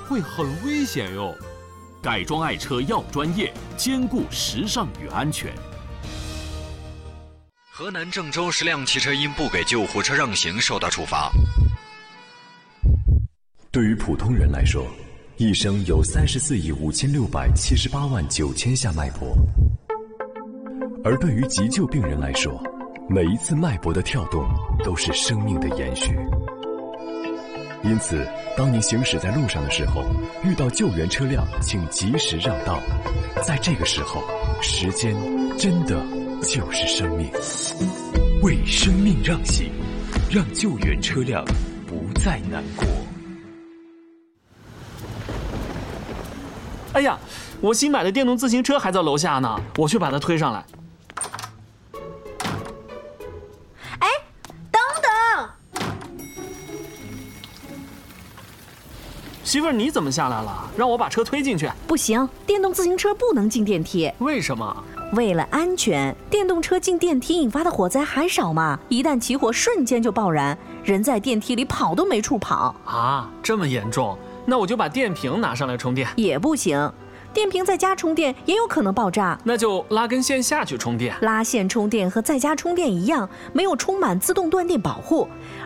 会很危险哟。改装爱车要专业，兼顾时尚与安全。 河南郑州10辆汽车因不给救护车让行受到处罚。 对于普通人来说，一生有34.5678.9千下脉搏，而对于急救病人来说，每一次脉搏的跳动都是生命的延续。因此，当你行驶在路上的时候，遇到救援车辆，请及时让道。在这个时候，时间真的就是生命。为生命让行，让救援车辆不再难过。 哎呀，我新买的电动自行车还在楼下呢，我去把它推上来。 哎，等等！ 媳妇儿，你怎么下来了？让我把车推进去。 不行，电动自行车不能进电梯。 为什么？ 为了安全，电动车进电梯引发的火灾还少吗？一旦起火，瞬间就爆燃，人在电梯里跑都没处跑。 啊，这么严重？那我就把电瓶拿上来充电。 也不行，电瓶在家充电也有可能爆炸。 那就拉根线下去充电。 拉线充电和在家充电一样，没有充满自动断电保护。